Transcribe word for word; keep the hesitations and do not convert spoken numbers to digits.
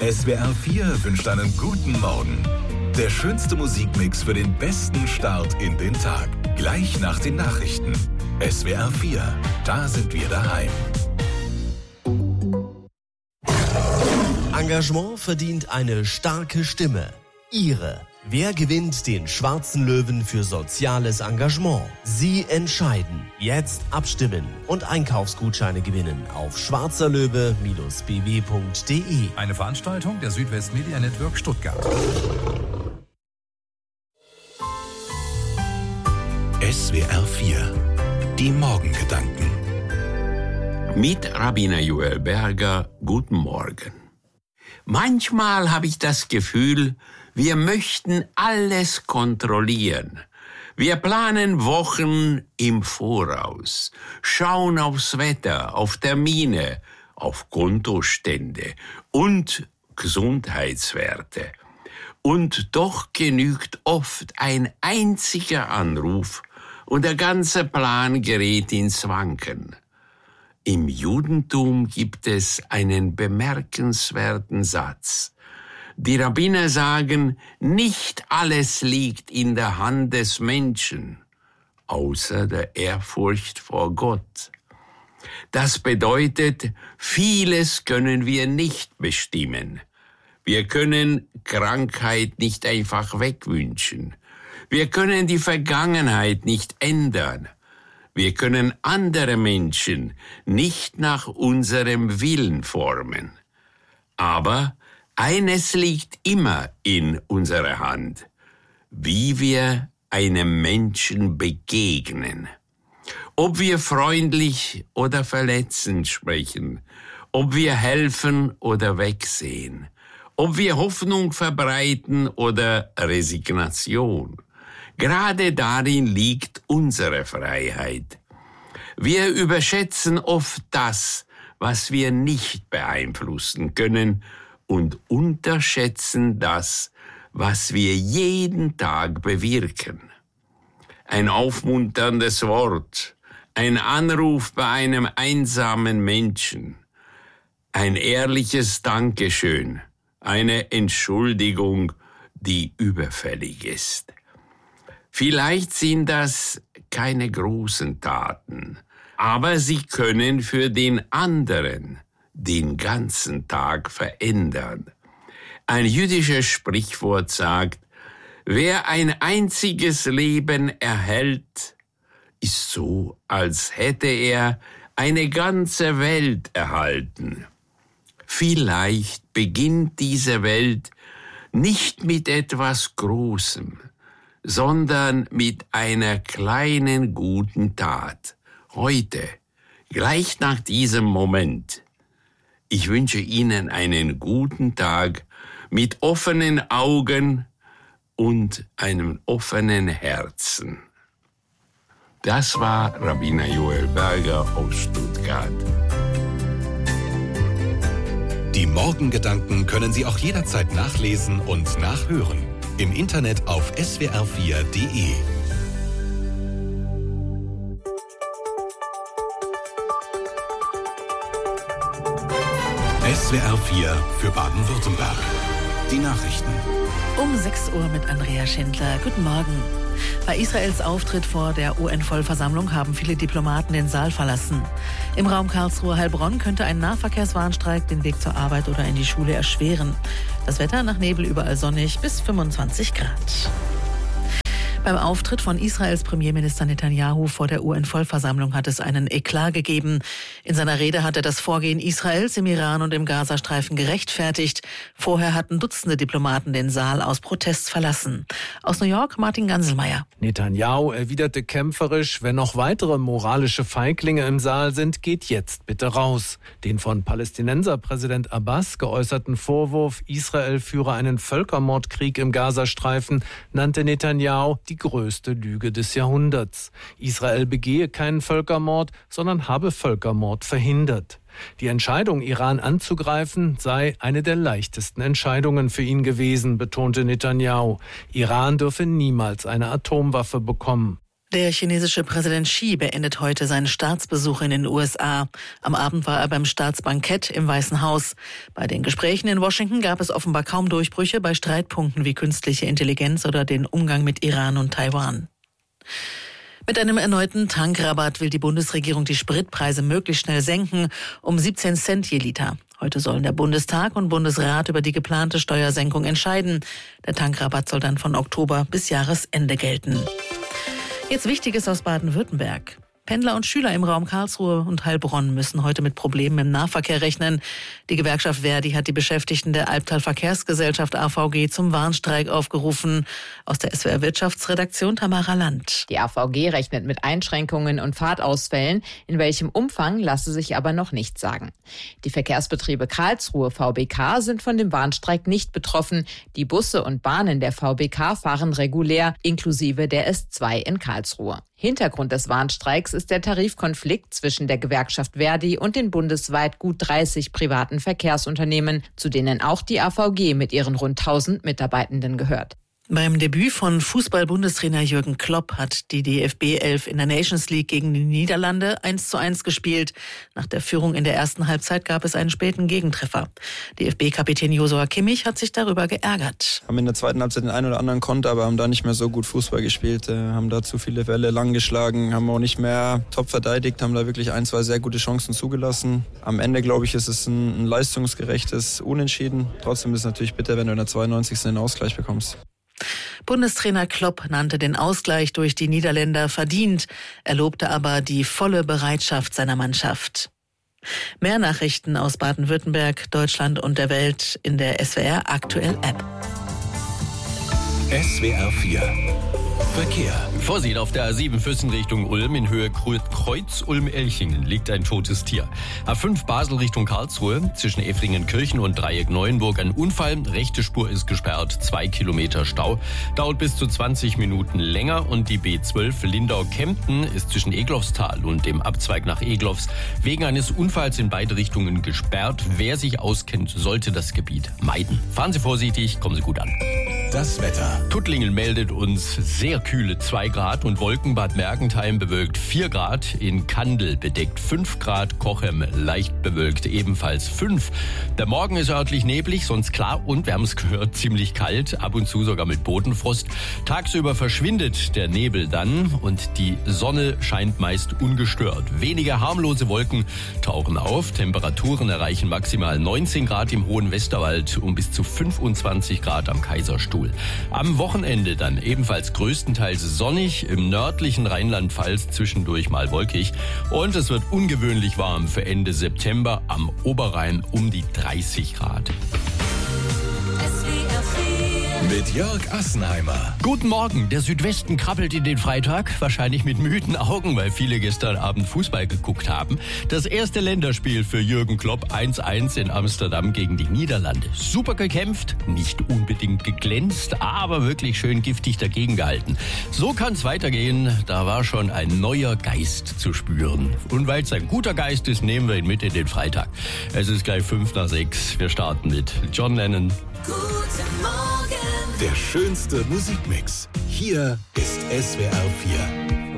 S W R vier wünscht einen guten Morgen. Der schönste Musikmix für den besten Start in den Tag. Gleich nach den Nachrichten. S W R vier, da sind wir daheim. Engagement verdient eine starke Stimme. Ihre. Wer gewinnt den Schwarzen Löwen für soziales Engagement? Sie entscheiden. Jetzt abstimmen und Einkaufsgutscheine gewinnen auf schwarzerlöwe Bindestrich b w punkt d e. Eine Veranstaltung der Südwest Media Network Stuttgart. S W R vier. Die Morgengedanken. Mit Rabbiner Joel Berger, guten Morgen. Manchmal habe ich das Gefühl, wir möchten alles kontrollieren. Wir planen Wochen im Voraus, schauen aufs Wetter, auf Termine, auf Kontostände und Gesundheitswerte. Und doch genügt oft ein einziger Anruf und der ganze Plan gerät ins Wanken. Im Judentum gibt es einen bemerkenswerten Satz. Die Rabbiner sagen, nicht alles liegt in der Hand des Menschen, außer der Ehrfurcht vor Gott. Das bedeutet, vieles können wir nicht bestimmen. Wir können Krankheit nicht einfach wegwünschen. Wir können die Vergangenheit nicht ändern. Wir können andere Menschen nicht nach unserem Willen formen. Aber eines liegt immer in unserer Hand, wie wir einem Menschen begegnen. Ob wir freundlich oder verletzend sprechen, ob wir helfen oder wegsehen, ob wir Hoffnung verbreiten oder Resignation. Gerade darin liegt unsere Freiheit. Wir überschätzen oft das, was wir nicht beeinflussen können, und unterschätzen das, was wir jeden Tag bewirken. Ein aufmunterndes Wort, ein Anruf bei einem einsamen Menschen, ein ehrliches Dankeschön, eine Entschuldigung, die überfällig ist. Vielleicht sind das keine großen Taten, aber sie können für den anderen den ganzen Tag verändern. Ein jüdisches Sprichwort sagt, wer ein einziges Leben erhält, ist so, als hätte er eine ganze Welt erhalten. Vielleicht beginnt diese Welt nicht mit etwas Großem, sondern mit einer kleinen guten Tat. Heute, gleich nach diesem Moment. Ich wünsche Ihnen einen guten Tag mit offenen Augen und einem offenen Herzen. Das war Rabbiner Joel Berger aus Stuttgart. Die Morgengedanken können Sie auch jederzeit nachlesen und nachhören. Im Internet auf s w r vier punkt d e. S W R vier für Baden-Württemberg. Die Nachrichten. Um sechs Uhr mit Andrea Schindler. Guten Morgen. Bei Israels Auftritt vor der U N-Vollversammlung haben viele Diplomaten den Saal verlassen. Im Raum Karlsruhe-Heilbronn könnte ein Nahverkehrswarnstreik den Weg zur Arbeit oder in die Schule erschweren. Das Wetter nach Nebel überall sonnig bis fünfundzwanzig Grad. Beim Auftritt von Israels Premierminister Netanyahu vor der U N-Vollversammlung hat es einen Eklat gegeben. In seiner Rede hat er das Vorgehen Israels im Iran und im Gazastreifen gerechtfertigt. Vorher hatten Dutzende Diplomaten den Saal aus Protest verlassen. Aus New York Martin Ganselmeier. Netanyahu erwiderte kämpferisch, wenn noch weitere moralische Feiglinge im Saal sind, geht jetzt bitte raus. Den von Palästinenserpräsident Abbas geäußerten Vorwurf, Israel führe einen Völkermordkrieg im Gazastreifen, nannte Netanyahu die größte Lüge des Jahrhunderts. Israel begehe keinen Völkermord, sondern habe Völkermord verhindert. Die Entscheidung, Iran anzugreifen, sei eine der leichtesten Entscheidungen für ihn gewesen, betonte Netanyahu. Iran dürfe niemals eine Atomwaffe bekommen. Der chinesische Präsident Xi beendet heute seinen Staatsbesuch in den U S A. Am Abend war er beim Staatsbankett im Weißen Haus. Bei den Gesprächen in Washington gab es offenbar kaum Durchbrüche bei Streitpunkten wie künstliche Intelligenz oder den Umgang mit Iran und Taiwan. Mit einem erneuten Tankrabatt will die Bundesregierung die Spritpreise möglichst schnell senken, um siebzehn Cent je Liter. Heute sollen der Bundestag und Bundesrat über die geplante Steuersenkung entscheiden. Der Tankrabatt soll dann von Oktober bis Jahresende gelten. Jetzt Wichtiges aus Baden-Württemberg. Pendler und Schüler im Raum Karlsruhe und Heilbronn müssen heute mit Problemen im Nahverkehr rechnen. Die Gewerkschaft Verdi hat die Beschäftigten der Albtal Verkehrsgesellschaft A V G zum Warnstreik aufgerufen. Aus der S W R Wirtschaftsredaktion Tamara Land. Die A V G rechnet mit Einschränkungen und Fahrtausfällen. In welchem Umfang lasse sich aber noch nicht sagen. Die Verkehrsbetriebe Karlsruhe V B K sind von dem Warnstreik nicht betroffen. Die Busse und Bahnen der V B K fahren regulär, inklusive der S zwei in Karlsruhe. Hintergrund des Warnstreiks ist der Tarifkonflikt zwischen der Gewerkschaft Verdi und den bundesweit gut dreißig privaten Verkehrsunternehmen, zu denen auch die A V G mit ihren rund tausend Mitarbeitenden gehört. Beim Debüt von Fußball-Bundestrainer Jürgen Klopp hat die D F B elf in der Nations League gegen die Niederlande eins zu eins gespielt. Nach der Führung in der ersten Halbzeit gab es einen späten Gegentreffer. D F B-Kapitän Josua Kimmich hat sich darüber geärgert. Haben in der zweiten Halbzeit den einen oder anderen Konter, aber haben da nicht mehr so gut Fußball gespielt. Haben da zu viele Bälle lang geschlagen, haben auch nicht mehr top verteidigt, haben da wirklich ein, zwei sehr gute Chancen zugelassen. Am Ende, glaube ich, ist es ein, ein leistungsgerechtes Unentschieden. Trotzdem ist es natürlich bitter, wenn du in der zweiundneunzigsten den Ausgleich bekommst. Bundestrainer Klopp nannte den Ausgleich durch die Niederländer verdient. Er lobte aber die volle Bereitschaft seiner Mannschaft. Mehr Nachrichten aus Baden-Württemberg, Deutschland und der Welt in der S W R Aktuell App. S W R vier Verkehr. Vorsicht, auf der A sieben Füssen Richtung Ulm in Höhe Kreuz Ulm-Elchingen liegt ein totes Tier. A fünf Basel Richtung Karlsruhe zwischen Effringen-Kirchen und Dreieck Neuenburg ein Unfall. Rechte Spur ist gesperrt, zwei Kilometer Stau. Dauert bis zu zwanzig Minuten länger und die B zwölf Lindau-Kempten ist zwischen Eglofstal und dem Abzweig nach Eglofs wegen eines Unfalls in beide Richtungen gesperrt. Wer sich auskennt, sollte das Gebiet meiden. Fahren Sie vorsichtig, kommen Sie gut an. Das Wetter. Tuttlingen meldet uns sehr kühle zwei Grad und Wolken. Bad Mergentheim bewölkt vier Grad. In Kandel bedeckt fünf Grad. Cochem leicht bewölkt ebenfalls fünf. Der Morgen ist örtlich neblig, sonst klar und, wir haben es gehört, ziemlich kalt. Ab und zu sogar mit Bodenfrost. Tagsüber verschwindet der Nebel dann und die Sonne scheint meist ungestört. Wenige harmlose Wolken tauchen auf. Temperaturen erreichen maximal neunzehn Grad im hohen Westerwald und bis zu fünfundzwanzig Grad am Kaiserstuhl. Am Wochenende dann ebenfalls größtenteils sonnig, im nördlichen Rheinland-Pfalz zwischendurch mal wolkig und es wird ungewöhnlich warm für Ende September, am Oberrhein um die dreißig Grad. Mit Jörg Assenheimer. Guten Morgen. Der Südwesten krabbelt in den Freitag, wahrscheinlich mit müden Augen, weil viele gestern Abend Fußball geguckt haben. Das erste Länderspiel für Jürgen Klopp, eins eins in Amsterdam gegen die Niederlande. Super gekämpft, nicht unbedingt geglänzt, aber wirklich schön giftig dagegen gehalten. So kann es weitergehen, da war schon ein neuer Geist zu spüren. Und weil es ein guter Geist ist, nehmen wir ihn mit in den Freitag. Es ist gleich fünf nach sechs. Wir starten mit John Lennon. Guten Morgen. Der schönste Musikmix. Hier ist S W R vier.